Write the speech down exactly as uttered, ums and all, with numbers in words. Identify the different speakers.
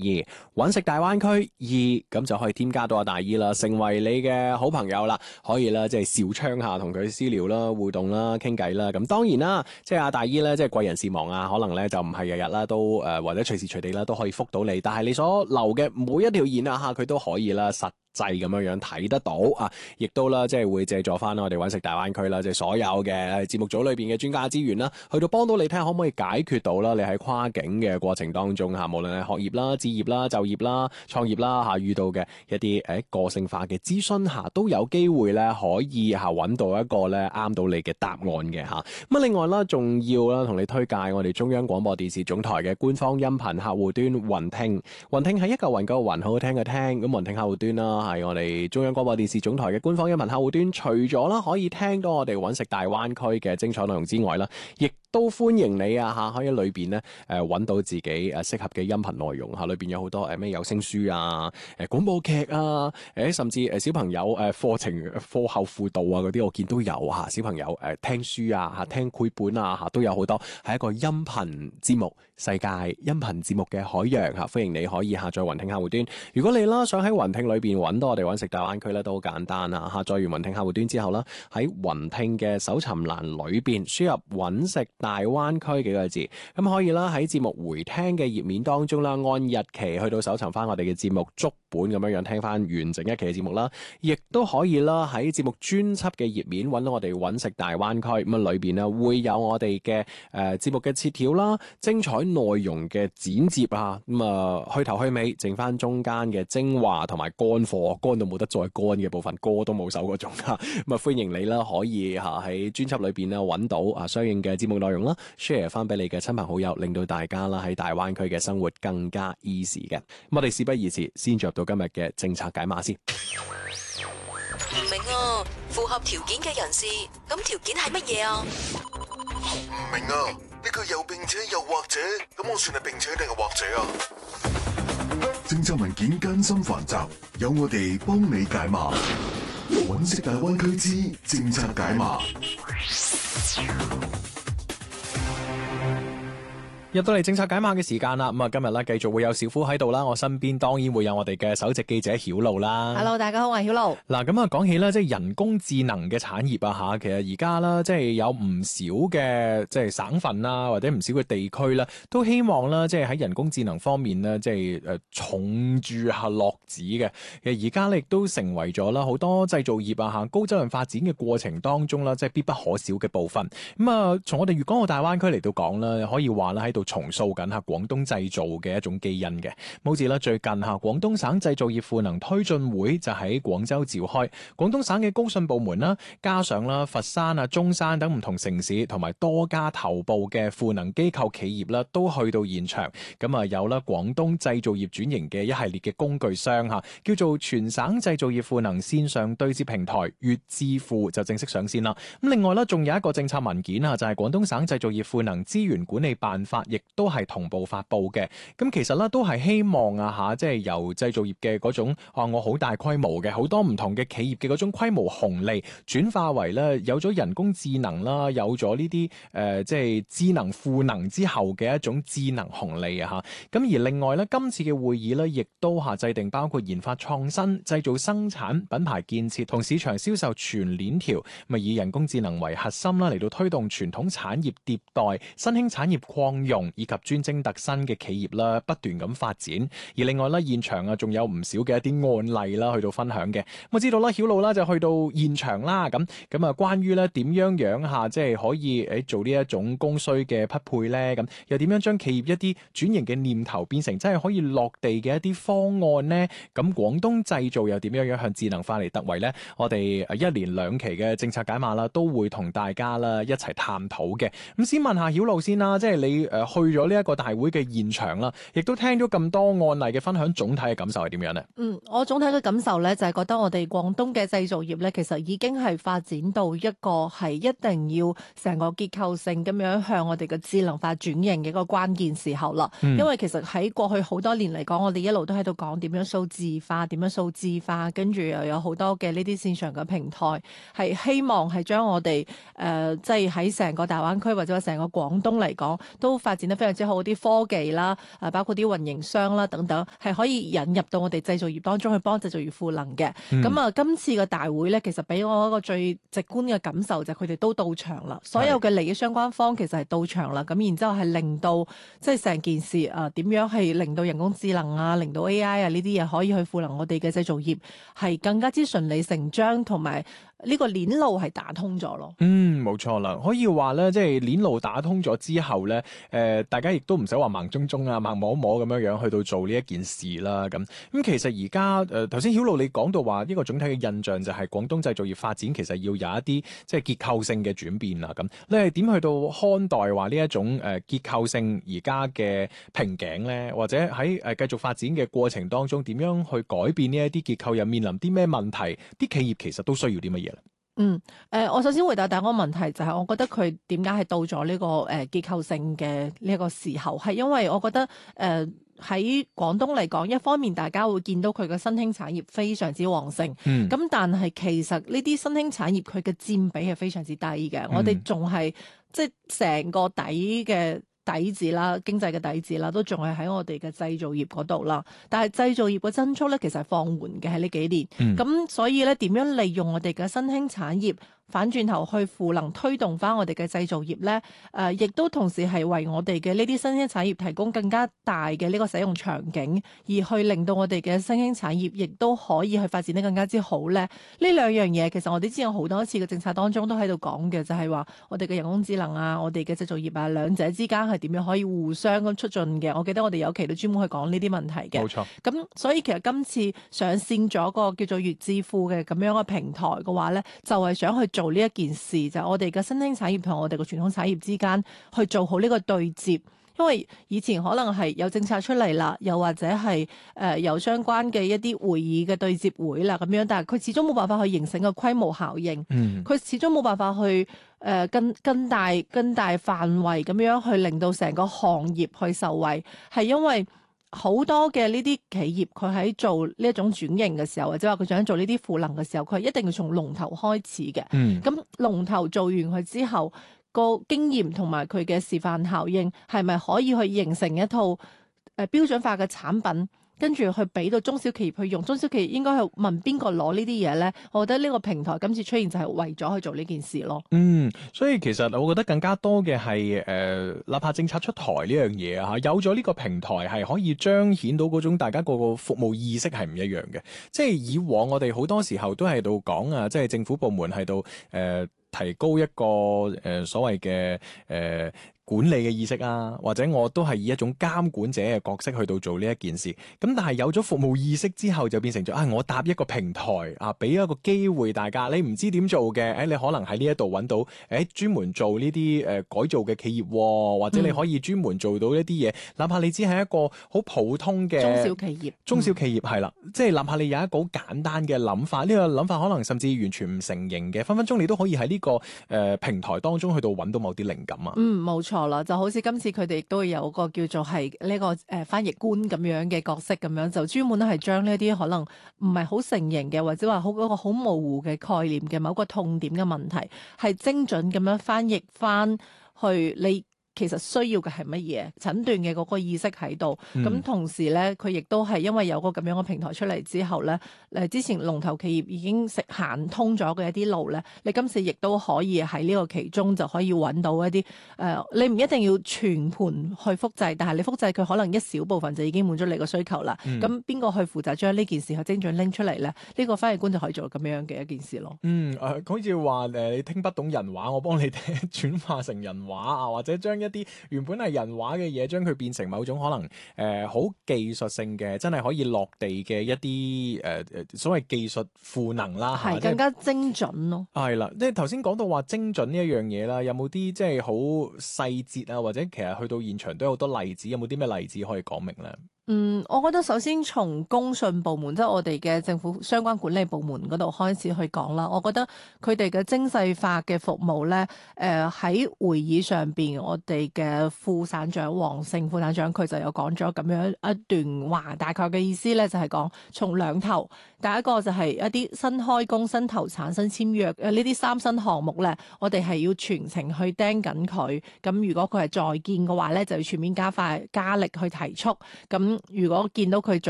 Speaker 1: 二，揾食大灣區二，咁就可以添加到阿大姨啦，成為你嘅好朋友啦，可以啦，即係笑窗下同佢私聊啦、互動啦、傾偈啦。咁當然啦，即係阿大姨咧，即係貴人事忙啊，可能咧就唔係日日啦，都誒、呃、或者隨時隨地啦都可以覆到你，但係你所留嘅每一條言啊嚇，佢都可以啦實際咁樣樣睇得到啊，亦都啦，即係會借助翻我哋揾食大灣區啦，即係所有嘅節目組裏邊嘅專家資源啦，去到幫到你睇下可唔可以解決到啦，你喺跨境嘅過程當中嚇，無論係學業啦、置業啦、就業啦、創業啦嚇，遇到嘅一啲誒個性化嘅諮詢嚇，都有機會咧可以嚇揾到一個咧啱到你嘅答案嘅嚇。咁啊，另外啦，仲要啦同你推介我哋中央廣播電視總台嘅官方音頻客戶端雲聽，雲聽係一嚿雲個雲，好好聽嘅聽，咁雲聽客戶端啦。係我哋中央廣播電視總台嘅官方音頻客戶端，除咗啦可以聽到我哋揾食大灣區嘅精彩內容之外啦，亦都歡迎你啊吓，可以裏邊咧誒揾到自己誒適合嘅音頻內容吓，裏邊有好多誒咩有聲書啊、誒廣播劇啊、誒甚至誒小朋友誒課程課後輔導啊嗰啲，我見都有吓，小朋友誒聽書啊吓、聽繪本啊吓，都有好多，係一個音頻節目世界音頻節目嘅海洋吓，歡迎你可以下載雲聽客戶端。如果你啦想喺雲聽裏邊揾到我哋揾食大灣區咧，都好簡單啊！下載完雲聽客戶端之後啦，喺雲聽嘅搜尋欄裏邊輸入揾食大灣區幾個字，咁可以啦喺節目回聽嘅頁面當中啦，按日期去到搜尋翻我哋嘅節目足本咁樣樣聽翻完整一期嘅節目啦，亦都可以啦喺節目專輯嘅頁面揾到我哋揾食大灣區，咁啊裏邊啊會有我哋嘅誒節目嘅切條啦、精彩內容嘅剪接啊，咁啊去頭去尾，剩翻中間嘅精華同埋乾貨，乾到冇得再乾嘅部分，歌都冇首嗰種啊，咁啊歡迎你啦，可以吓喺專輯裏邊啦揾到啊相應嘅節目內容啦 ，share 翻俾你嘅親朋好友，令到大家啦喺大灣區嘅生活更加 easy 嘅。咁我哋事不宜遲，先進入到今日嘅政策解碼先。
Speaker 2: 唔明啊，符合條件嘅人士，咁條件係乜嘢啊？
Speaker 3: 唔明啊，呢個又並且又或者，咁我算係並且定係或者啊？
Speaker 4: 政策文件艱深繁雜，有我哋幫你解碼。揾食大灣區之政策解碼。
Speaker 1: 入到嚟政策解碼嘅時間啦，咁啊今日咧繼續會有小夫喺度啦，我身邊當然會有我哋嘅首席記者曉露啦。
Speaker 5: Hello， 大家好，我係曉露。
Speaker 1: 嗱，咁啊講起啦，即係人工智能嘅產業啊吓，其實而家啦，即係有唔少嘅即係省份啦，或者唔少嘅地區啦，都希望啦，即係喺人工智能方面咧，即係誒重注下落子嘅。其實而家咧亦都成為咗啦好多製造業啊吓高質量發展嘅過程當中啦，即係必不可少嘅部分。咁啊，從我哋粵港澳大灣區嚟到講啦，可以話啦喺度重塑緊下廣東製造嘅一種基因嘅。好似啦最近下廣東省製造業賦能推進會就喺廣州召開，廣東省嘅工信部門啦，加上啦佛山啊、中山等唔同城市同埋多家頭部嘅賦能機構企業啦，都去到現場。咁啊有啦廣東製造業轉型嘅一系列嘅工具箱吓，叫做全省製造業賦能線上對接平台粵智庫就正式上線啦。咁另外啦仲有一個政策文件啊，就係廣東省製造業賦能資源管理辦法，亦都係同步發佈嘅。咁其實咧都係希望啊吓，即係由製造業嘅嗰種啊我好大規模嘅好多唔同嘅企業嘅嗰種規模紅利，轉化為咧有咗人工智能啦，有咗呢啲誒即係智能賦能之後嘅一種智能紅利啊吓。咁而另外咧，今次嘅會議咧，亦都下制定包括研發創新、製造生產、品牌建設同市場銷售全鏈條，咪以人工智能為核心啦，嚟到推動傳統產業迭代、新興產業擴容以及專精特新嘅企業啦，不斷咁發展。而另外咧，現場啊，仲有唔少嘅一啲案例啦，去到分享嘅。我知道啦，曉露啦就去到現場啦，咁咁啊，關於咧點樣樣下，即係可以誒做呢一種供需嘅匹配咧，咁又點樣將企業一啲轉型嘅念頭變成真係可以落地嘅一啲方案呢？咁廣東製造又點樣樣向智能化嚟突圍呢？我哋誒一連兩期嘅政策解碼啦，都會同大家啦一齊探討嘅。咁先問下曉露先啦，即係你誒去咗呢一個大會嘅現場啦，亦都聽咗咁多案例嘅分享，總體嘅感受係點樣呢？
Speaker 5: 嗯，我總體嘅感受咧就係覺得我哋廣東嘅製造業咧，其實已經係發展到一個係一定要成個結構性咁樣向我哋嘅智能化轉型嘅一個關鍵時候啦。嗯、因為其實喺過去好多年嚟講，我哋一路都喺度講點樣數字化，點樣數字化，跟住又有好多嘅呢啲線上嘅平台，係希望係將我哋誒即係喺成個大灣區或者成個廣東嚟講，都發展展得非常之好啲科技啦，啊包括啲運營商啦等等，係可以引入到我哋製造業當中去幫製造業賦能嘅。咁啊、嗯，今次嘅大會咧，其實俾我一個最直觀嘅感受就係佢哋都到場啦，所有嘅利益相關方其實係到場啦。咁然之後係令到即係成件事啊點樣係令到人工智能啊，令到 A I 啊呢啲嘢可以去賦能我哋嘅製造業係更加之順理成章，同埋呢個鏈路係打通咗咯。
Speaker 6: 嗯，冇錯啦，可以話咧，即係鏈路打通咗之後咧，誒、呃，大家亦都唔使話盲中中啊、盲摸摸咁樣樣去到做呢一件事啦。咁咁其實而家誒頭先曉露你講到話呢個總體嘅印象就係廣東製造業發展其實要有一啲即係結構性嘅轉變啦。咁你係點去到看待話呢一種誒結構性而家嘅瓶頸咧？或者喺誒繼續發展嘅過程當中，點樣去改變呢一啲結構，又面臨啲咩問題？啲企業其實都需要啲乜嘢咧？
Speaker 5: 嗯，誒、呃，我首先回答第一個問題就係、是，我覺得佢點解係到咗呢、這個誒、呃、結構性嘅呢一個時候，係因為我覺得誒喺廣東嚟講，一方面大家會見到佢嘅新興產業非常之旺盛，咁、嗯、但係其實呢啲新興產業佢嘅佔比係非常之低嘅，嗯、我哋仲係即係成個底嘅底子啦，經濟嘅底子啦，都仲係喺我哋嘅製造業嗰度啦。但係製造業嘅增速咧，其實係放緩嘅喺呢幾年。咁、嗯、所以咧，點樣利用我哋嘅新興產業，反轉頭去賦能推動翻我哋嘅製造業咧？誒、呃，亦都同時係為我哋嘅呢啲新興產業提供更加大嘅呢個使用場景，而去令到我哋嘅新興產業亦都可以去發展得更加之好咧。呢兩樣嘢其實我哋之前好多次嘅政策當中都喺度講嘅，就係、是、話我哋嘅人工智能啊，我哋嘅製造業啊，兩者之間係點樣可以互相咁促進嘅。我記得我哋有期都專門去講呢啲問題嘅。冇錯。咁所以其實今次上線咗個叫做粵智庫嘅咁樣嘅平台嘅話咧，就係、是、想去做呢一件事，就係、是、我哋嘅新興產業同我哋嘅傳統產業之間去做好呢個對接。因為以前可能係有政策出嚟啦，又或者係誒、呃、有相關嘅一啲會議嘅對接會啦咁樣，但係佢始終冇辦法去形成個規模效應。嗯，佢始終冇辦法去誒、呃、更更大更大範圍咁樣去令到成個行業去受惠，係因為好多嘅呢啲企業佢喺做呢一種轉型嘅時候，或者話佢想做呢啲賦能嘅時候，佢一定要從龍頭開始嘅。嗯，咁龍頭做完佢之後，個經驗同埋佢嘅示範效應係咪可以去形成一套誒、呃、標準化嘅產品，跟住去俾到中小企業去用？中小企業應該去問邊個攞呢啲嘢咧？我覺得呢個平台今次出現就係為咗去做呢件事咯。嗯，
Speaker 6: 所以其實我覺得更加多嘅係誒，哪怕政策出台呢樣嘢啊，有咗呢個平台係可以彰顯到嗰種大家個個服務意識係唔一樣嘅。即係以往我哋好多時候都喺度講啊，即係政府部門喺度誒提高一個誒、呃、所謂嘅誒。呃管理嘅意識啊，或者我都係以一種監管者嘅角色去到做呢一件事。咁但係有咗服務意識之後，就變成咗啊，我搭一個平台啊，俾一個機會大家。你唔知點做嘅，誒，你可能喺呢一度揾到誒專門做呢啲誒改造嘅企業、哦，或者你可以專門做到一啲嘢。嗯、哪怕你只係一個好普通嘅
Speaker 5: 中小企業，
Speaker 6: 中小企業係啦，即係哪怕你有一個好簡單嘅諗法，呢、這個諗法可能甚至完全唔成形嘅，分分鐘你都可以喺呢、這個誒、呃、平台當中去到揾到某啲靈感啊。
Speaker 5: 嗯，冇錯。就好似今次佢哋亦都會有個叫做係呢個誒翻譯官咁樣嘅角色咁樣，就專門係將呢啲可能唔係好成形嘅，或者話好嗰個好模糊嘅概念嘅某個痛點嘅問題，係精準咁樣翻譯翻去你其實需要嘅係乜嘢診斷嘅嗰個意識喺度。咁、嗯、同時咧，佢亦都係因為有個咁樣嘅平台出嚟之後咧，誒之前龍頭企業已經食行通咗嘅一啲路咧，你今次亦都可以喺呢個其中就可以揾到一啲誒、呃，你唔一定要全盤去複製，但係你複製佢可能一小部分就已經滿足你個需求啦。咁邊個去負責將呢件事去精準拎出嚟咧？呢、這個翻譯官就可以做咁樣嘅一件事咯。
Speaker 6: 嗯，誒、呃，好似話誒，你聽不懂人話，我幫你轉化成人話啊，或者將一啲原本係人話嘅嘢，將佢變成某種可能誒好、呃、技術性嘅，真係可以落地嘅一啲誒誒所謂技術賦能啦，
Speaker 5: 係更加精準咯。
Speaker 6: 係啦，即係頭先講到話精準呢一樣嘢啦，有冇啲即係好細節啊，或者其實去到現場都有好多例子，有冇啲咩例子可以講明咧？
Speaker 5: 嗯，我覺得首先從公信部門，即係我哋嘅政府相關管理部門嗰度開始去講啦。我覺得佢哋嘅精細化嘅服務咧，誒、呃、喺會議上邊，我哋嘅副省長黃勝副省長佢就有講咗咁樣一段話，大概嘅意思咧就係講從兩頭，第一個就係一啲新開工、新投產、新簽約誒呢啲三新項目咧，我哋係要全程去盯緊佢。咁如果佢係在建嘅話咧，就要全面加快加力去提速。咁如果見到佢